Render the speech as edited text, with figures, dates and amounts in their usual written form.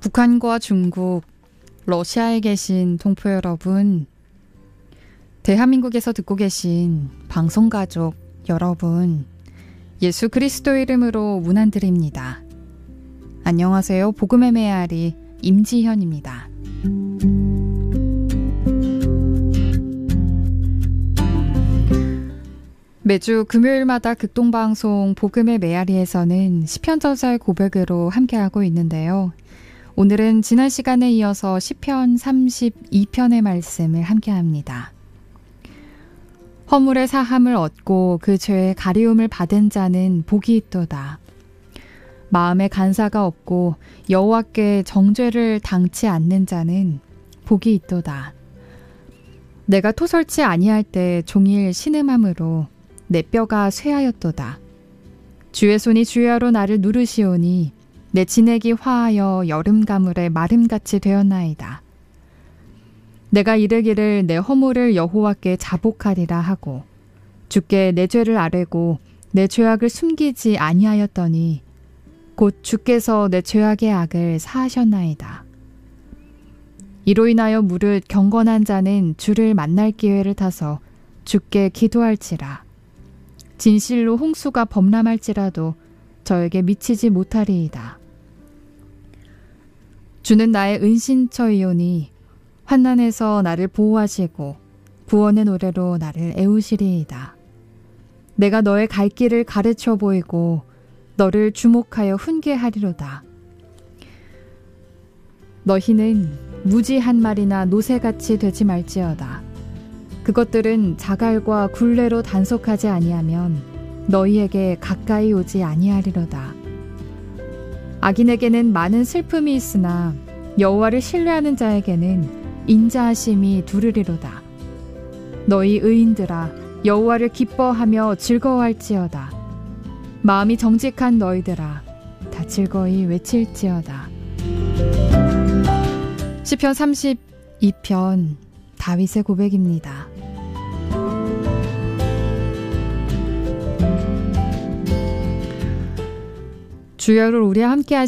북한과 중국, 러시아에 계신 동포 여러분, 대한민국에서 듣고 계신 방송가족 여러분, 예수 그리스도 이름으로 문안드립니다. 안녕하세요. 복음의 메아리 임지현입니다. 매주 금요일마다 극동방송 복음의 메아리에서는 시편저자의 고백으로 함께하고 있는데요. 오늘은 지난 시간에 이어서 시편 32편의 말씀을 함께합니다. 허물의 사함을 얻고 그 죄의 가리움을 받은 자는 복이 있도다. 마음에 간사가 없고 여호와께 정죄를 당치 않는 자는 복이 있도다. 내가 토설치 아니할 때 종일 신음함으로 내 뼈가 쇠하였도다. 주의 손이 주야로 나를 누르시오니 내 진액이 화하여 여름 가물에 마름같이 되었나이다. 내가 이르기를 내 허물을 여호와께 자복하리라 하고 주께 내 죄를 아뢰고 내 죄악을 숨기지 아니하였더니 곧 주께서 내 죄악의 악을 사하셨나이다. 이로 인하여 무릇 경건한 자는 주를 만날 기회를 타서 주께 기도할지라. 진실로 홍수가 범람할지라도 저에게 미치지 못하리이다. 주는 나의 은신처이오니 환난에서 나를 보호하시고 구원의 노래로 나를 애우시리이다. 내가 너의 갈 길을 가르쳐 보이고 너를 주목하여 훈계하리로다. 너희는 무지 한 마리나 노새같이 되지 말지어다. 그것들은 자갈과 굴레로 단속하지 아니하면 너희에게 가까이 오지 아니하리로다. 악인에게는 많은 슬픔이 있으나 여호와를 신뢰하는 자에게는 인자하심이 두르리로다. 너희 의인들아 여호와를 기뻐하며 즐거워할지어다. 마음이 정직한 너희들아 다 즐거이 외칠지어다. 시편 32편 다윗의 고백입니다. 주여를 우리와 함께